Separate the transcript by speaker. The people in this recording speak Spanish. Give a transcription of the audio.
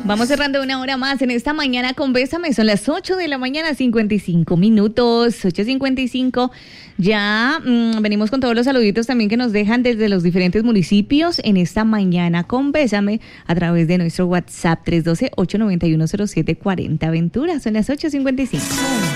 Speaker 1: Vamos cerrando una hora más en esta mañana con Bésame. Son las 8 de la mañana, 55 minutos, 8:55. Ya venimos con todos los saluditos también que nos dejan desde los diferentes municipios en esta mañana con Bésame a través de nuestro WhatsApp 312-891-0740. Aventura, son las 8:55.